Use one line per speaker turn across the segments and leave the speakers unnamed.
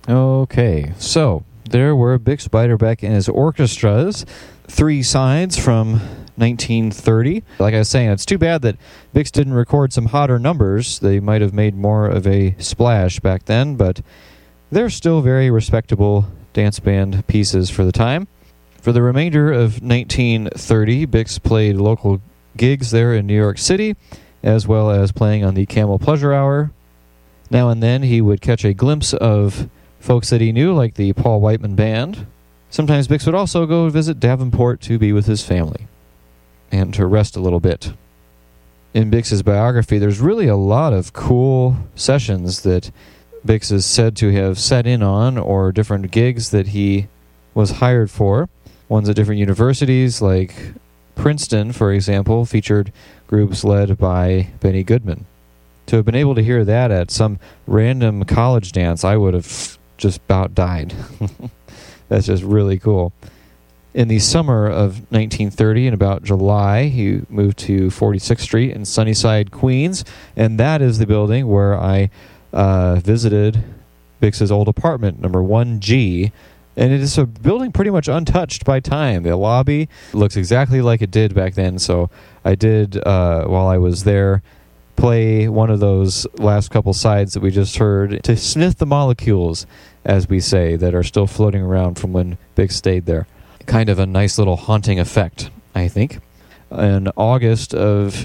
Okay, so there were Bix Beiderbecke and his orchestras, 3 sides from 1930. Like I was saying, it's too bad that Bix didn't record some hotter numbers. They might have made more of a splash back then, but they're still very respectable dance band pieces for the time. For the remainder of 1930, Bix played local gigs there in New York City, as well as playing on the Camel Pleasure Hour. Now and then he would catch a glimpse of folks that he knew, like the Paul Whiteman Band. Sometimes Bix would also go visit Davenport to be with his family and to rest a little bit. In Bix's biography, there's really a lot of cool sessions that Bix is said to have set in on, or different gigs that he was hired for. Ones at different universities, like Princeton, for example, featured groups led by Benny Goodman. To have been able to hear that at some random college dance, I would have just about died. That's just really cool. In the summer of 1930, in about July, he moved to 46th Street in Sunnyside, Queens, and that is the building where I visited Bix's old apartment, number 1G, and it is a building pretty much untouched by time. The lobby looks exactly like it did back then, so I did, while I was there, play one of those last couple sides that we just heard to sniff the molecules, as we say, that are still floating around from when Bix stayed there. Kind of a nice little haunting effect, I think. In August of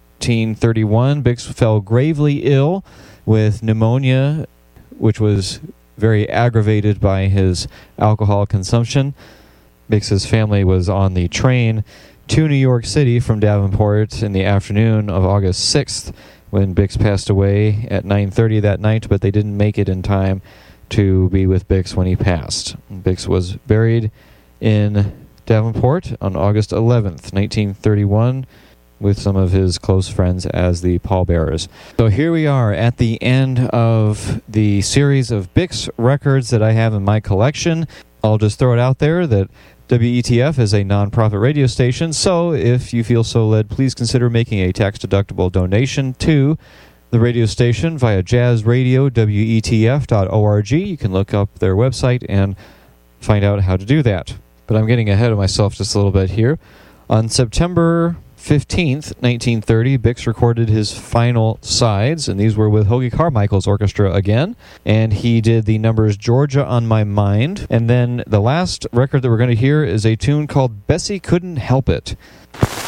1931, Bix fell gravely ill with pneumonia, which was very aggravated by his alcohol consumption. Bix's family was on the train to New York City from Davenport in the afternoon of August 6th when Bix passed away at 9:30 that night, but they didn't make it in time to be with Bix when he passed. Bix was buried in Davenport on August 11th, 1931, with some of his close friends as the pallbearers. So here we are at the end of the series of Bix records that I have in my collection. I'll just throw it out there that WETF is a non-profit radio station, so if you feel so led, please consider making a tax-deductible donation to the radio station via jazzradio.wetf.org. You can look up their website and find out how to do that. But I'm getting ahead of myself just a little bit here. On September 15th, 1930, Bix recorded his final sides, and these were with Hoagy Carmichael's orchestra again, and he did the numbers Georgia on My Mind, and then the last record that we're going to hear is a tune called Bessie Couldn't Help It.